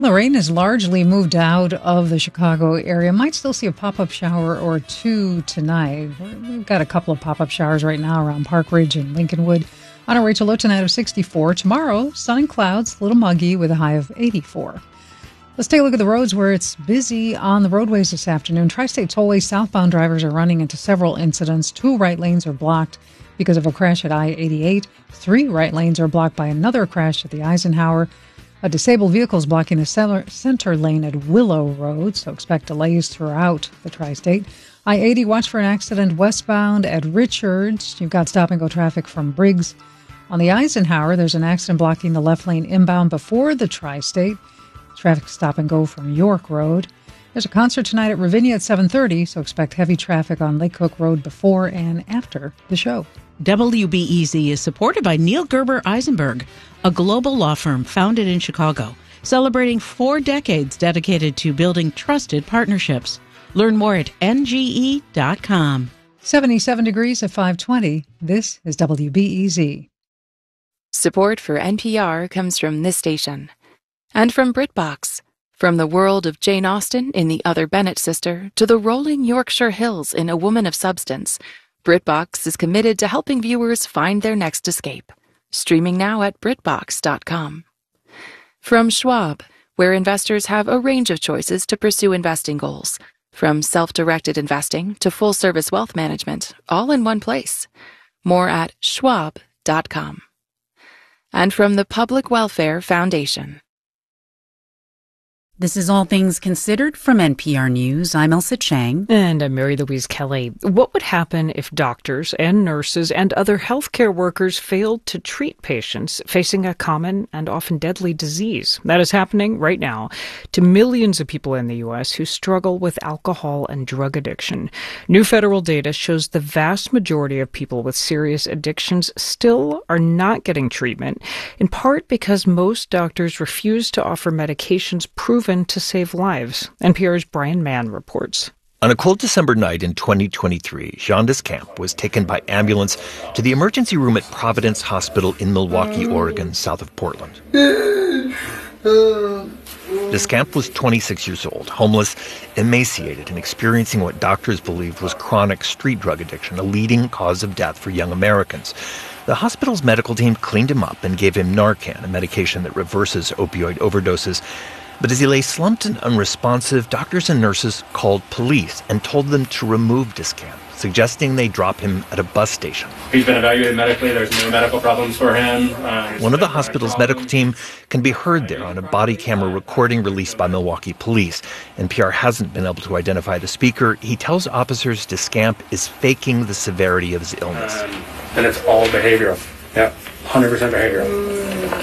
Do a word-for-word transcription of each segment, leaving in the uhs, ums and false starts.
The rain has largely moved out of the Chicago area. Might still see a pop-up shower or two tonight. We've got a couple of pop-up showers right now around Park Ridge and Lincolnwood. On a Rachel low tonight of sixty-four. Tomorrow, sun and clouds, a little muggy with a high of eighty-four. Let's take a look at the roads where it's busy on the roadways this afternoon. Tri-State Tollway southbound drivers are running into several incidents. Two right lanes are blocked because of a crash at I eighty-eight. Three right lanes are blocked by another crash at the Eisenhower. A disabled vehicle is blocking the center lane at Willow Road, so expect delays throughout the Tri-State. I eighty, watch for an accident westbound at Richards. You've got stop-and-go traffic from Briggs. On the Eisenhower, there's an accident blocking the left lane inbound before the Tri-State. Traffic stop-and-go from York Road. There's a concert tonight at Ravinia at seven thirty, so expect heavy traffic on Lake Cook Road before and after the show. W B E Z is supported by Neil Gerber Eisenberg, a global law firm founded in Chicago, celebrating four decades dedicated to building trusted partnerships. Learn more at N G E dot com. seventy-seven degrees at five twenty. This is W B E Z. Support for N P R comes from this station. And from BritBox. From the world of Jane Austen in The Other Bennett Sister to the rolling Yorkshire Hills in A Woman of Substance, BritBox is committed to helping viewers find their next escape. Streaming now at Brit Box dot com. From Schwab, where investors have a range of choices to pursue investing goals. From self-directed investing to full-service wealth management, all in one place. More at Schwab dot com. And from the Public Welfare Foundation. This is All Things Considered from N P R News. I'm Elsa Chang. And I'm Mary Louise Kelly. What would happen if doctors and nurses and other healthcare workers failed to treat patients facing a common and often deadly disease? That is happening right now to millions of people in the U S who struggle with alcohol and drug addiction. New federal data shows the vast majority of people with serious addictions still are not getting treatment, in part because most doctors refuse to offer medications proven to save lives. N P R's Brian Mann reports. On a cold December night in twenty twenty-three, Jean Descamps was taken by ambulance to the emergency room at Providence Hospital in Milwaukie, Oregon, south of Portland. Descamps was twenty-six years old, homeless, emaciated, and experiencing what doctors believed was chronic street drug addiction, a leading cause of death for young Americans. The hospital's medical team cleaned him up and gave him Narcan, a medication that reverses opioid overdoses. But as he lay slumped and unresponsive, doctors and nurses called police and told them to remove Descamps, suggesting they drop him at a bus station. He's been evaluated medically. There's no medical problems for him. Uh, One of the hospital's medical team can be heard there on a body camera recording released by Milwaukee police. N P R hasn't been able to identify the speaker. He tells officers Descamps is faking the severity of his illness. Um, and it's all behavioral. Yeah, one hundred percent behavioral.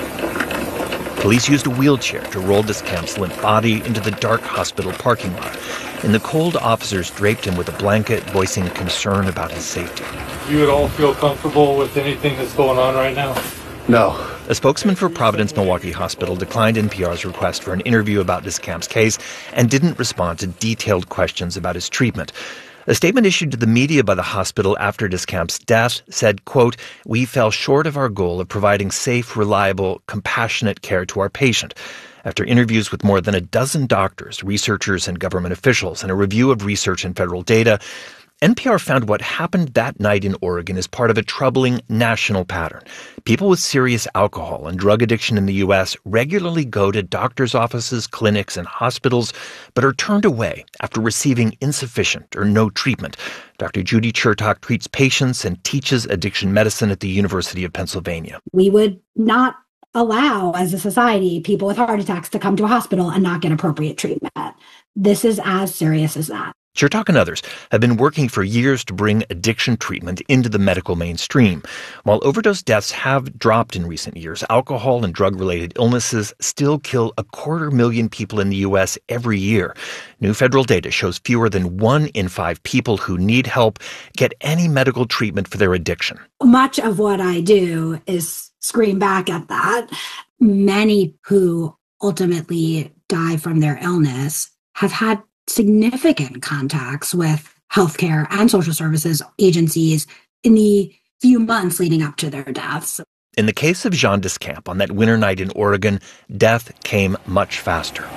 Police used a wheelchair to roll Descamps' limp body into the dark hospital parking lot. In the cold, officers draped him with a blanket, voicing concern about his safety. You would all feel comfortable with anything that's going on right now? No. A spokesman for Providence Milwaukie Hospital declined N P R's request for an interview about Descamps' case and didn't respond to detailed questions about his treatment. A statement issued to the media by the hospital after Descamps' death said, quote, "We fell short of our goal of providing safe, reliable, compassionate care to our patient." After interviews with more than a dozen doctors, researchers, and government officials, and a review of research and federal data, N P R found what happened that night in Oregon is part of a troubling national pattern. People with serious alcohol and drug addiction in the U S regularly go to doctors' offices, clinics, and hospitals, but are turned away after receiving insufficient or no treatment. Doctor Judy Chertok treats patients and teaches addiction medicine at the University of Pennsylvania. We would not allow, as a society, people with heart attacks to come to a hospital and not get appropriate treatment. This is as serious as that. Chertok and others have been working for years to bring addiction treatment into the medical mainstream. While overdose deaths have dropped in recent years, alcohol and drug-related illnesses still kill a quarter million people in the U S every year. New federal data shows fewer than one in five people who need help get any medical treatment for their addiction. Much of what I do is scream back at that. Many who ultimately die from their illness have had significant contacts with healthcare and social services agencies in the few months leading up to their deaths. In the case of Jean Discamp on that winter night in Oregon, death came much faster.